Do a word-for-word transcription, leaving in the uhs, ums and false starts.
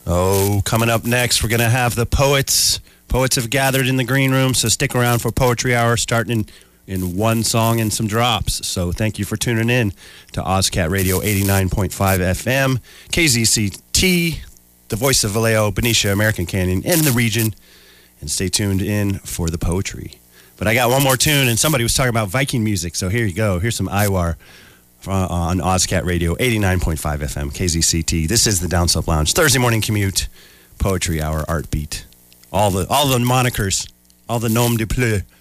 Oh, coming up next, we're going to have the poets. Poets have gathered in the green room, so stick around for Poetry Hour starting in, in one song and some drops. So thank you for tuning in to OzCat Radio eighty-nine point five F M, K Z C T, the voice of Vallejo, Benicia, American Canyon, and the region. And stay tuned in for the poetry. But I got one more tune, and somebody was talking about Viking music, so here you go. Here's some Iwar uh, on OzCat Radio eighty-nine point five F M, K Z C T. This is the Downslope Lounge, Thursday morning commute, Poetry Hour, Art Beat. All the all the monikers, all the nom de plume.